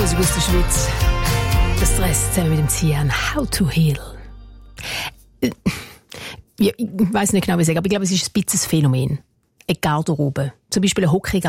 Musik aus der Schweiz. Der Stress zusammen mit dem Cian. How to Heal. Ja, ich weiss nicht genau, wie ich sage, aber ich glaube, es ist ein bisschen ein Phänomen. Eine Garderobe. Zum Beispiel eine Hockey